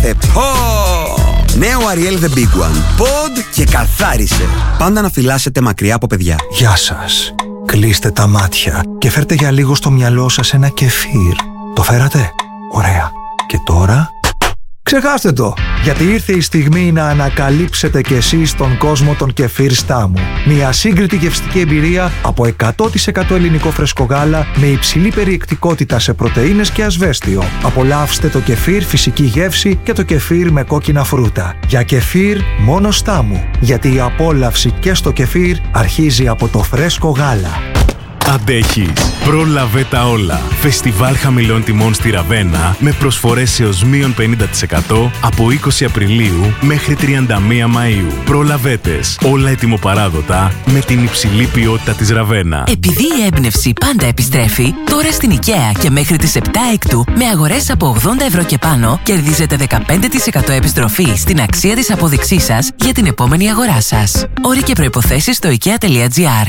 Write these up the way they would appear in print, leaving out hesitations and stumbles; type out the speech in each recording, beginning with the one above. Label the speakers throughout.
Speaker 1: Νέο Ariel The Big One. Pod και καθάρισε. Πάντα να φυλάσσετε μακριά από παιδιά.
Speaker 2: Γεια σας. Κλείστε τα μάτια και φέρτε για λίγο στο μυαλό σας ένα κεφίρ. Το φέρατε? Ωραία. Και τώρα? Ξεχάστε το, γιατί ήρθε η στιγμή να ανακαλύψετε κι εσείς τον κόσμο των κεφίρ Στάμου. Μια σύγκριτη γευστική εμπειρία από 100% ελληνικό φρέσκο γάλα με υψηλή περιεκτικότητα σε πρωτεΐνες και ασβέστιο. Απολαύστε το κεφίρ φυσική γεύση και το κεφίρ με κόκκινα φρούτα. Για κεφίρ μόνο Στάμου, γιατί η απόλαυση και στο κεφίρ αρχίζει από το φρέσκο γάλα.
Speaker 3: Αντέχεις. Πρόλαβε τα όλα. Φεστιβάλ χαμηλών τιμών στη Ραβένα με προσφορές έως μείον 50% από 20 Απριλίου μέχρι 31 Μαΐου. Προλαβέτες. Όλα ετοιμοπαράδοτα με την υψηλή ποιότητα της Ραβένα.
Speaker 4: Επειδή η έμπνευση πάντα επιστρέφει, τώρα στην IKEA και μέχρι τις 7 Έκτου με αγορές από 80 ευρώ και πάνω κερδίζετε 15% επιστροφή στην αξία της απόδειξής σας για την επόμενη αγορά σας. Όροι και προϋποθέσεις στο ikea.gr.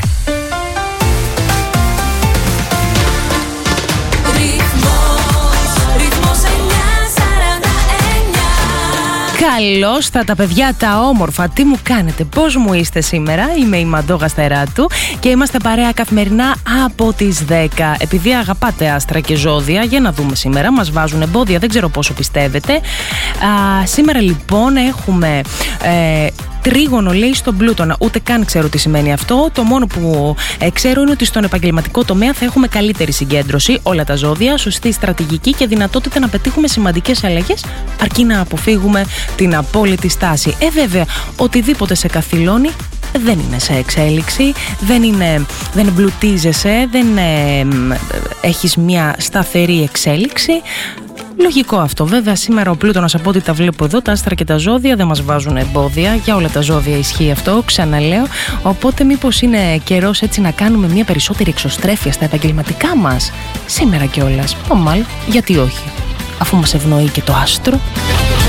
Speaker 5: Καλώς τα παιδιά τα όμορφα. Τι μου κάνετε, πώς μου είστε σήμερα? Είμαι η Μαντώ Γαστεράτου και είμαστε παρέα καθημερινά από τις 10. Επειδή αγαπάτε άστρα και ζώδια, για να δούμε σήμερα. Μας βάζουν εμπόδια, δεν ξέρω πόσο πιστεύετε. Σήμερα λοιπόν έχουμε τρίγωνο, λέει, στον Πλούτονα. Ούτε καν ξέρω τι σημαίνει αυτό. Το μόνο που ξέρω είναι ότι στον επαγγελματικό τομέα θα έχουμε καλύτερη συγκέντρωση. Όλα τα ζώδια, σωστή στρατηγική και δυνατότητα να πετύχουμε σημαντικές αλλαγές, αρκεί να αποφύγουμε την απόλυτη στάση. Βέβαια, οτιδήποτε σε καθυλώνει δεν είναι σε εξέλιξη, δεν εμπλουτίζεσαι, δεν έχεις μια σταθερή εξέλιξη. Λογικό αυτό. Βέβαια, σήμερα ο Πλούτονας, από ό,τι τα βλέπω εδώ, τα άστρα και τα ζώδια δεν μας βάζουν εμπόδια. Για όλα τα ζώδια ισχύει αυτό, ξαναλέω. Οπότε, μήπως είναι καιρός έτσι να κάνουμε μια περισσότερη εξωστρέφεια στα επαγγελματικά μας? Σήμερα κιόλας. Μάλλον, γιατί όχι, αφού μας ευνοεί και το άστρο.